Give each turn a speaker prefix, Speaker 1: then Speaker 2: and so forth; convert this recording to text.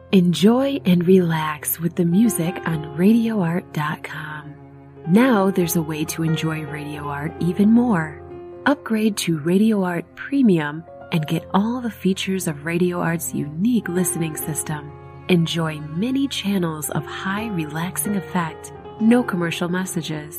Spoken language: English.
Speaker 1: Enjoy and relax with the music on RadioArt.com. Now there's a way to enjoy Radio Art even more. Upgrade to Radio Art Premium and get all the features of Radio Art's unique listening system. Enjoy many channels of high relaxing effect, no commercial messages,